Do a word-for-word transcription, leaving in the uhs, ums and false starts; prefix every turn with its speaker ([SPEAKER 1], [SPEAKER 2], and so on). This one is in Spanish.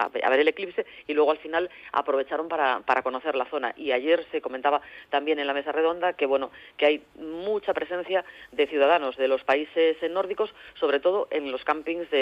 [SPEAKER 1] a, a ver el eclipse y luego al final aprovecharon para, para conocer la zona. Y ayer se comentaba también en la mesa redonda que bueno que hay mucha presencia de ciudadanos de los países nórdicos, sobre todo en los campings de